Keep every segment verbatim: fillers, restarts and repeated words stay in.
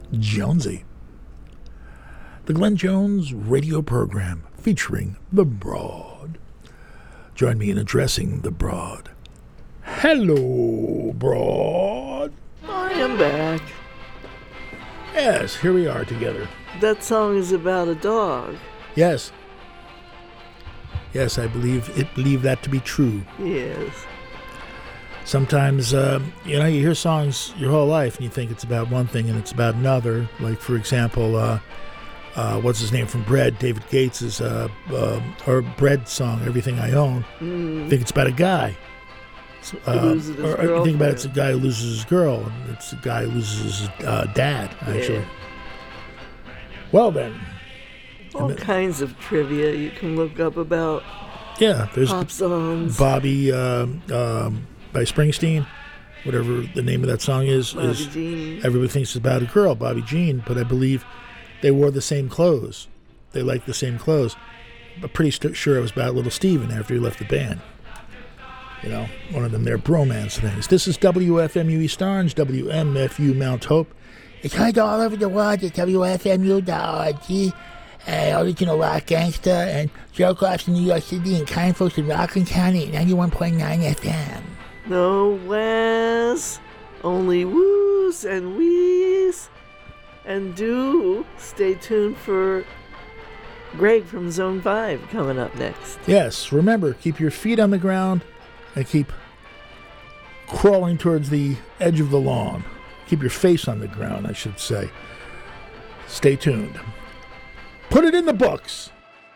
Jonesy. The Glenn Jones radio program featuring the Broad. Join me in addressing the Broad. Hello, Broad. I am back. Yes, here we are together. That song is about a dog. Yes. Yes, I believe it. Believe that to be true. Yes. Sometimes, uh, you know, you hear songs your whole life and you think it's about one thing and it's about another. Like, for example, uh, uh, what's his name from Bread? David Gates' uh, uh, or Bread song, Everything I Own. Mm. I think it's about a guy. Uh, or you think about it, it's a guy who loses his girl, and it's a guy who loses his uh, dad, actually. Yeah. Well, then. All then, kinds of trivia you can look up about yeah, there's pop songs. Bobby uh, um, by Springsteen, whatever the name of that song is. Bobby is Jean. Everybody thinks it's about a girl, Bobby Jean, but I believe they wore the same clothes. They liked the same clothes. I'm pretty st- sure it was about Little Steven after he left the band. You know, one of them, their bromance things. This is W F M U East Orange, W M F U Mount Hope. It's heard all over the world at W F M U dot org. Uh, original rock gangster and Joe Cross in New York City and kind folks in Rockland County at ninety-one point nine F M. No Wes, only woos and wees. And do stay tuned for Greg from Zone five coming up next. Yes, remember, keep your feet on the ground and keep crawling towards the edge of the lawn. Keep your face on the ground, I should say. Stay tuned. Put it in the books.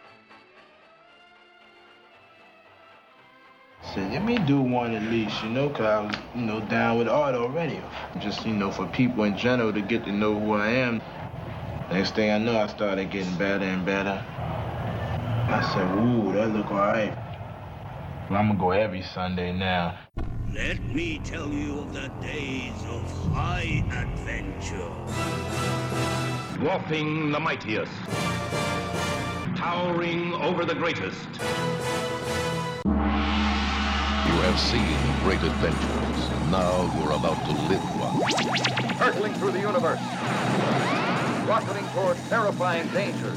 So let me do one at least, you know, because I was, you know, down with art already. Just, you know, for people in general to get to know who I am. Next thing I know, I started getting better and better. I said, ooh, that look all right. Well, I'm going to go every Sunday now. Let me tell you of the days of high adventure. Dwarfing the mightiest. Towering over the greatest. You have seen great adventures, and now you're about to live one. Hurtling through the universe. Rocketing toward terrifying dangers.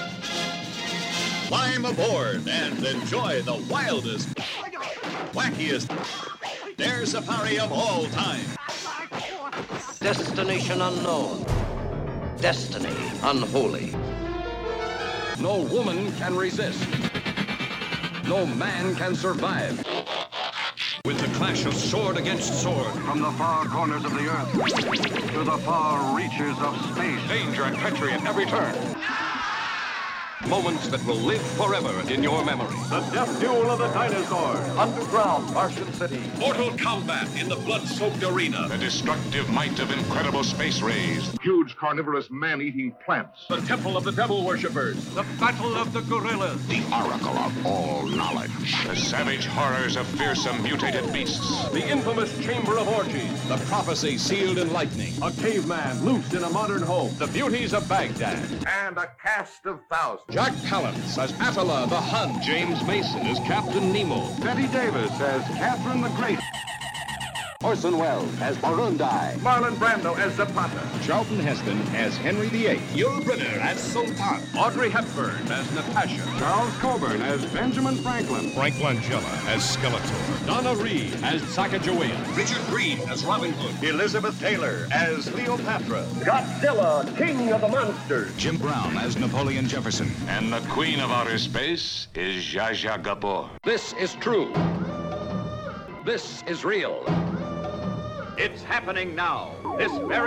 Climb aboard and enjoy the wildest, wackiest air safari of all time. Destination unknown. Destiny unholy. No woman can resist. No man can survive. With the clash of sword against sword. From the far corners of the earth to the far reaches of space. Danger and treachery at every turn. Moments that will live forever in your memory. The death duel of the dinosaurs. Underground Martian city. Mortal combat in the blood-soaked arena. The destructive might of incredible space rays. Huge carnivorous man-eating plants. The temple of the devil worshippers. The battle of the gorillas. The oracle of all knowledge. The savage horrors of fearsome mutated beasts. The infamous chamber of orgies. The prophecy sealed in lightning. A caveman loose in a modern home. The beauties of Baghdad. And a cast of thousands. Jack Palance as Attila the Hun. James Mason as Captain Nemo. Betty Davis as Catherine the Great. Orson Welles as Burundai. Marlon Brando as Zapata. Charlton Heston as Henry the Eighth. Yul Brynner as Sultan. Audrey Hepburn as Natasha. Charles Coburn as Benjamin Franklin. Frank Langella as Skeletor. Donna Reed as Sacagawea. Richard Green as Robin Hood. Elizabeth Taylor as Cleopatra. Godzilla, King of the Monsters. Jim Brown as Napoleon Jefferson. And the Queen of Outer Space is Zsa Zsa Gabor. This is true. This is real. It's happening now. This very